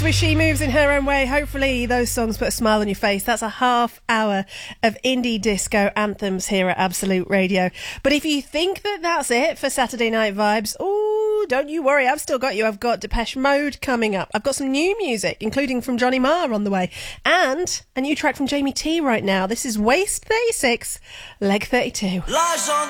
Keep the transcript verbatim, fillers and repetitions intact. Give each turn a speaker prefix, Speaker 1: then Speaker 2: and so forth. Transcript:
Speaker 1: with She Moves in Her Own Way. Hopefully those songs put a smile on your face. That's a half hour of indie disco anthems here at Absolute Radio. But if you think that that's it for Saturday Night Vibes, oh, don't you worry, I've still got you. I've got Depeche Mode coming up. I've got some new music, including from Johnny Marr on the way. And a new track from Jamie T right now. This is Waist thirty-six, Leg thirty-two.
Speaker 2: L'argent